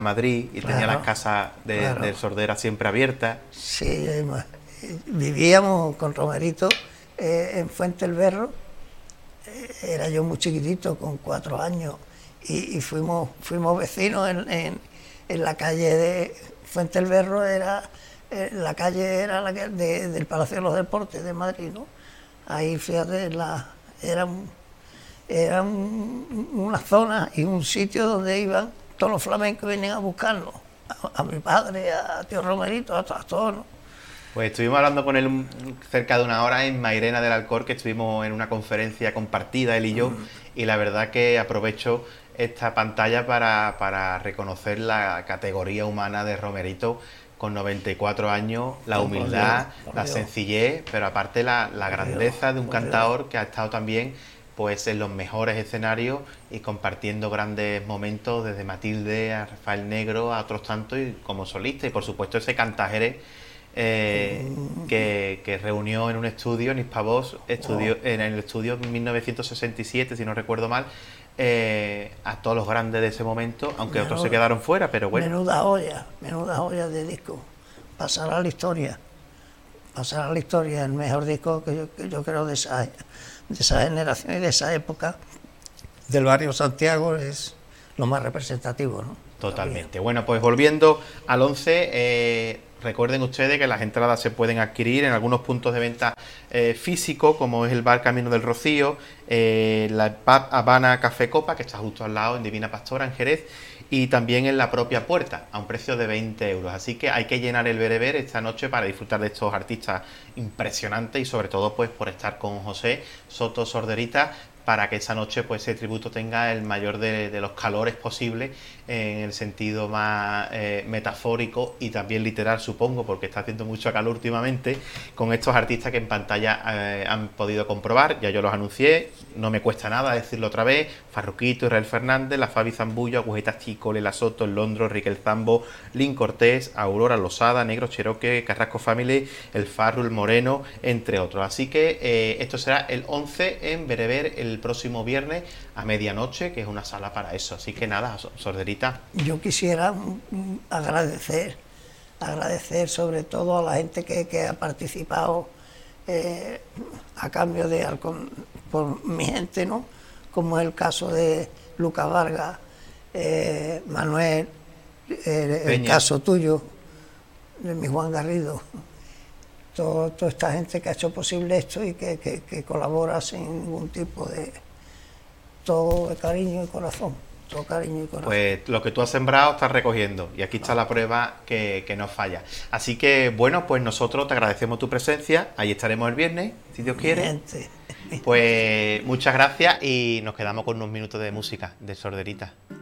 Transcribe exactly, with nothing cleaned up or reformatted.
Madrid y Claro, tenía las casas de, claro. de Sordera siempre abiertas. Sí, eh, vivíamos con Romerito eh, en Fuente el Berro. Eh, era yo muy chiquitito, con cuatro años, y, y fuimos, fuimos vecinos en, en, en la calle de Fuente el Berro. Era, eh, la calle era la que, de, del Palacio de los Deportes de Madrid, ¿no? Ahí, fíjate, la, era, un, era un, una zona y un sitio donde iban todos los flamencos, venían a buscarnos, a, a mi padre, a tío Romerito, a, a todos, ¿no? Pues estuvimos hablando con él un- cerca de una hora en Mairena del Alcor, que estuvimos en una conferencia compartida, él y yo, y la verdad que aprovecho esta pantalla para, para reconocer la categoría humana de Romerito con noventa y cuatro años, la No, por humildad, Dios, por la Dios. sencillez, pero aparte la, la Por grandeza Dios, de un por Dios. cantador que ha estado también pues en los mejores escenarios y compartiendo grandes momentos desde Matilde a Rafael Negro a otros tantos y como solista, y por supuesto ese Cantajeres eh, que, que reunió en un estudio en Hispavox, estudio, en el estudio en mil novecientos sesenta y siete, si no recuerdo mal, eh, a todos los grandes de ese momento, aunque otros se Menuda, quedaron fuera, pero bueno. menuda olla, menuda olla de disco. Pasará a la historia, pasará a la historia, el mejor disco que yo, que yo creo de esa, de esa generación y de esa época del barrio Santiago, es lo más representativo, ¿no? Totalmente. Bueno, pues volviendo al once, eh, recuerden ustedes que las entradas se pueden adquirir en algunos puntos de venta eh, físicos, como es el Bar Camino del Rocío, eh, la Pub Habana Café Copa, que está justo al lado en Divina Pastora, en Jerez, y también en la propia puerta, a un precio de veinte euros. Así que hay que llenar el bereber esta noche para disfrutar de estos artistas impresionantes y sobre todo pues por estar con José Soto Sorderita, para que esa noche pues ese tributo tenga el mayor de, de los calores posible, en el sentido más eh, metafórico y también literal, supongo, porque está haciendo mucho calor últimamente, con estos artistas que en pantalla eh, han podido comprobar. Ya yo los anuncié, no me cuesta nada decirlo otra vez: Farruquito, Israel Fernández, la Fabi Zambullo, Agujetas Chico, Lela Soto, El Londro, Riquel Zambo, Lin Cortés, Aurora Losada, Negro Cherokee, Carrasco Family, El Farru, El Moreno, entre otros. Así que eh, esto será el once en Bereber, el próximo viernes a medianoche, que es una sala para eso. Así que nada, Sorderita. Yo quisiera mm, agradecer, agradecer sobre todo a la gente que, que ha participado eh, a cambio de con, por mi gente, ¿no? Como es el caso de Lucas Vargas, eh, Manuel, eh, el Peña. caso tuyo, de mi Juan Garrido, todo, toda esta gente que ha hecho posible esto y que, que, que colabora sin ningún tipo de, todo de cariño y corazón. Todo cariño y corazón. Pues lo que tú has sembrado estás recogiendo, y aquí está la prueba que, que no falla. Así que bueno, pues nosotros te agradecemos tu presencia, ahí estaremos el viernes, si Dios quiere. Gente. Pues muchas gracias y nos quedamos con unos minutos de música de Sorderita.